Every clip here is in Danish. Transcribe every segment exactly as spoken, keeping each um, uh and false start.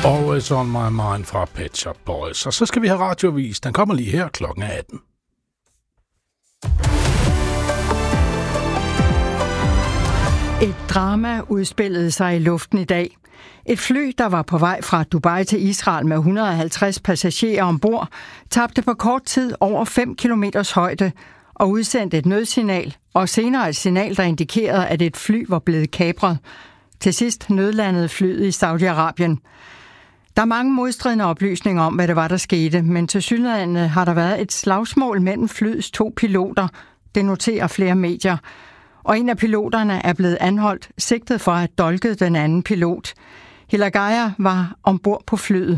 Always on my mind fra Pet Shop Boys. Og så skal vi have radiovis. Den kommer lige her klokken atten. Et drama udspillede sig i luften i dag. Et fly, der var på vej fra Dubai til Israel med et hundrede og halvtreds passagerer ombord, tabte på kort tid over fem kilometers højde og udsendte et nødsignal, og senere et signal, der indikerede, at et fly var blevet kapret. Til sidst nødlandede flyet i Saudi-Arabien. Der er mange modstridende oplysninger om, hvad det var, der skete, men tilsyneladende har der været et slagsmål mellem flyets to piloter, det noterer flere medier. Og en af piloterne er blevet anholdt, sigtet for at have dolket den anden pilot. Hilagaya var ombord på flyet.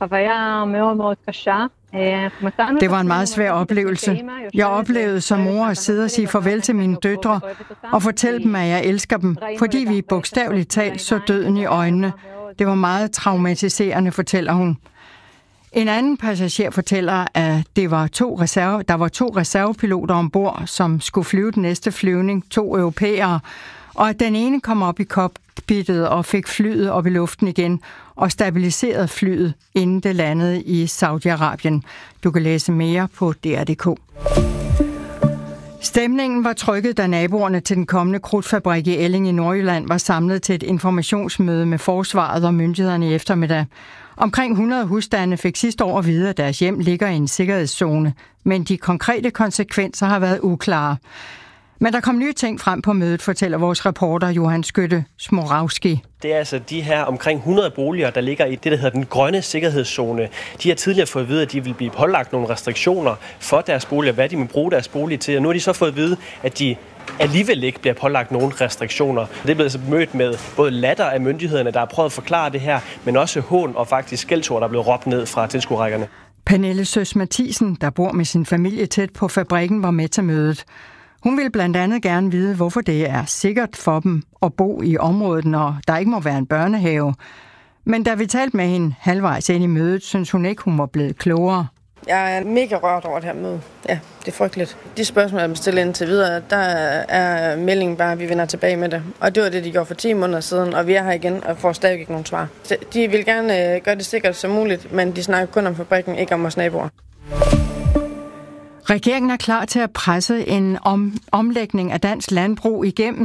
Det var en meget svær oplevelse. Jeg oplevede som mor at sidde og sige farvel til mine døtre og fortælle dem, at jeg elsker dem, fordi vi bogstaveligt talt så døden i øjnene. Det var meget traumatiserende, fortæller hun. En anden passager fortæller, at det var to reserve, der var to reservepiloter ombord, som skulle flyve den næste flyvning, to europæere, og at den ene kom op i cockpittet og fik flyet op i luften igen og stabiliserede flyet, inden det landede i Saudi-Arabien. Du kan læse mere på D R punktum d k. Stemningen var trykket, da naboerne til den kommende krudtfabrik i Elling i Nordjylland var samlet til et informationsmøde med forsvaret og myndighederne i eftermiddag. Omkring hundrede husstande fik sidste år at vide, at deres hjem ligger i en sikkerhedszone, men de konkrete konsekvenser har været uklare. Men der kom nye ting frem på mødet, fortæller vores reporter Johan Skytte Smorawski. Det er altså de her omkring hundrede boliger, der ligger i det, der hedder den grønne sikkerhedszone. De har tidligere fået at vide, at de vil blive pålagt nogle restriktioner for deres boliger, hvad de vil bruge deres bolig til. Og nu har de så fået at vide, at de alligevel ikke bliver pålagt nogle restriktioner. Det er blevet altså mødt med både latter af myndighederne, der har prøvet at forklare det her, men også hån og faktisk skældsord, der er blevet råbt ned fra tilskuerrækkerne. Pernille Søs Mathisen, der bor med sin familie tæt på fabrikken, var med til mødet. Hun vil blandt andet gerne vide, hvorfor det er sikkert for dem at bo i området, når der ikke må være en børnehave. Men da vi talte med hende halvvejs ind i mødet, synes hun ikke, hun var blevet klogere. Jeg er mega rørt over det her møde. Ja, det er frygteligt. De spørgsmål, jeg bestiller indtil videre, der er meldingen bare, at vi vender tilbage med det. Og det var det, de gjorde for ti måneder siden, og vi er her igen og får stadig ikke nogen svar. De vil gerne gøre det sikkert som muligt, men de snakker kun om fabrikken, ikke om vores naboer. Regeringen er klar til at presse en om- omlægning af dansk landbrug igennem